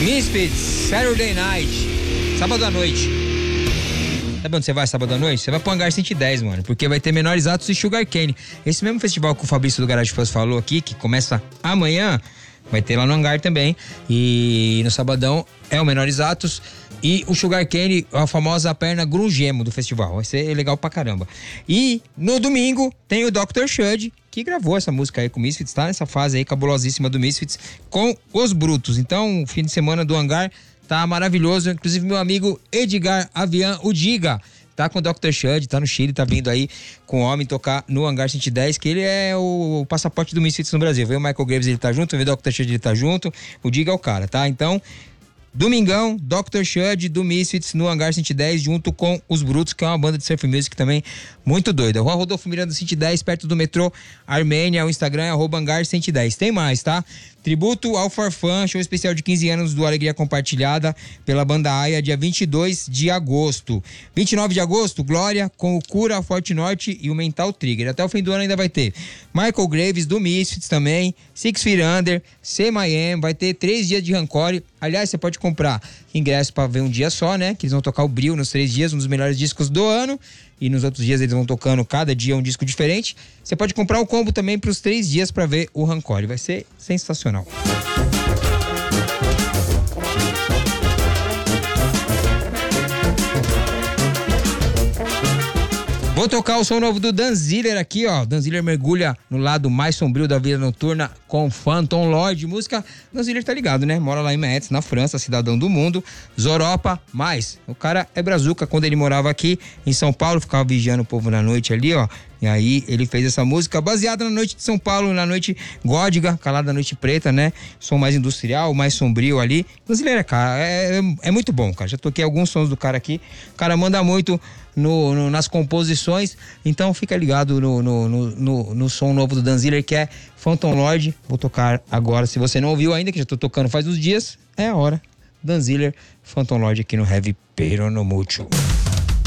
Misfits, Saturday Night, sábado à noite. Sabe onde você vai sábado à noite? Você vai pro Hangar 110, mano, porque vai ter Menores Atos e Sugar Cane. Esse mesmo festival que o Fabrício do Garage Fãs falou aqui, que começa amanhã, vai ter lá no Hangar também. E no sabadão é o Menores Atos e o Sugar Cane, a famosa perna grungemo do festival. Vai ser legal pra caramba. E no domingo tem o Dr. Shud, que gravou essa música aí com o Misfits, tá nessa fase aí cabulosíssima do Misfits com os Brutos. Então, o fim de semana do Hangar tá maravilhoso. Inclusive, meu amigo Edgar Avian, o Diga, tá com o Dr. Shud, tá no Chile, tá vindo aí com o homem tocar no Hangar 110, que ele é o passaporte do Misfits no Brasil. Vê o Michael Graves, ele tá junto, vê o Dr. Shud, ele tá junto, o Diga é o cara, tá? Então, domingão, Dr. Shud do Misfits no Hangar 110, junto com os Brutos, que é uma banda de surf music também muito doida. Rua Rodolfo Miranda 110, perto do metrô Armênia. O Instagram é @Hangar 110. Tem mais, tá? Tributo ao Farfã, show especial de 15 anos do Alegria Compartilhada pela banda Aia, dia 22 de agosto. 29 de agosto, Glória com o Cura, Forte Norte e o Mental Trigger. Até o fim do ano ainda vai ter Michael Graves do Misfits também, Six Feet Under, Say My Am, vai ter 3 dias de Rancore. Aliás, você pode comprar ingresso pra ver um dia só, né? Que eles vão tocar o Bril nos 3 dias, um dos melhores discos do ano. E nos outros dias eles vão tocando cada dia um disco diferente. Você pode comprar o combo também pros 3 dias pra ver o Rancore. Vai ser sensacional. Vou tocar o som novo do Danziller aqui, ó. Danziller mergulha no lado mais sombrio da vida noturna com Phantom Lord. Música, Danziller tá ligado, né? Mora lá em Metz, na França, cidadão do mundo. Zoropa, mas o cara é brazuca. Quando ele morava aqui em São Paulo, ficava vigiando o povo na noite ali, ó. E aí ele fez essa música baseada na noite de São Paulo, na noite gótica, calada da noite preta, né? Som mais industrial, mais sombrio ali. Danziller, cara, é muito bom, cara. Já toquei alguns sons do cara aqui. O cara manda muito nas composições, então fica ligado no som novo do Danziller, que é Phantom Lord. Vou tocar agora, se você não ouviu ainda, que já tô tocando faz uns dias, é a hora. Danziller, Phantom Lord aqui no Heavy Pero no Mucho.